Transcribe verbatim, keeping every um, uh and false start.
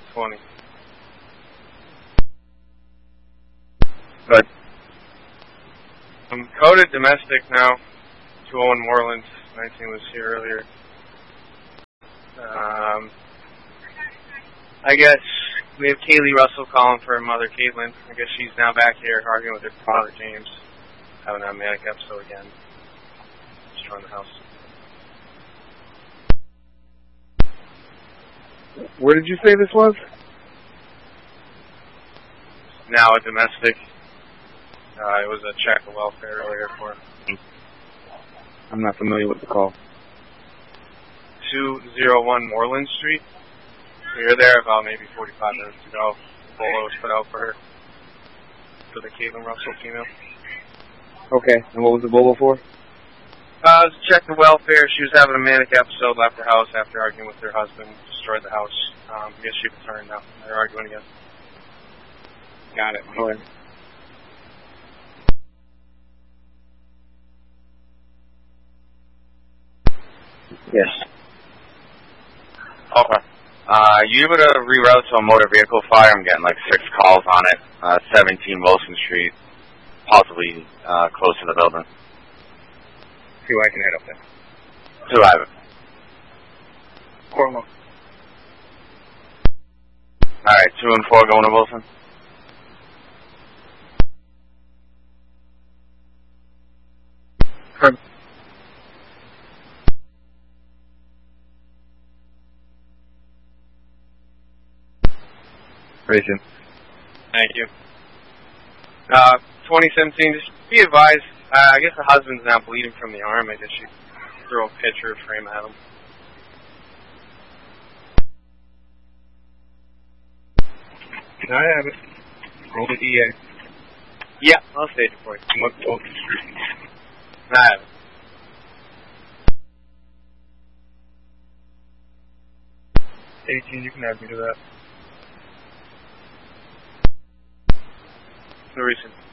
twenty. Good. I'm coded domestic now. two oh one Moreland. nineteen was here earlier. Um, I guess we have Kaylee Russell calling for her mother, Caitlin. I guess she's now back here arguing with her father, James. Having a manic episode again. Destroying the house. Where did you say this was? Now a domestic. Uh, it was a check of welfare earlier for I'm not familiar with the call. two oh one Moreland Street. We were there about maybe forty-five minutes ago. Bolo was put out for her. For the Caitlin Russell female. Okay, and what was the bolo for? Uh, it was a check of welfare. She was having a manic episode, left the house after arguing with her husband, destroyed the house. Um, I guess she returned now. They're arguing again. Got it. Go ahead. Yes. Okay. Uh, you able to reroute to a motor vehicle fire? I'm getting like six calls on it. Uh, seventeen Wilson Street, possibly uh, close to the building. See why I can head up there. Two have it. Cornwall. Alright, two and four going to Wilson. Herb. Racing. Thank you. Uh, twenty seventeen, just be advised, uh, I guess the husband's now bleeding from the arm. I guess you throw a picture frame at him. I have it. Roll the E A. Yeah, I'll stage it for you. What Wilson Street? I have it. eighteen, you can add me to that. No reason.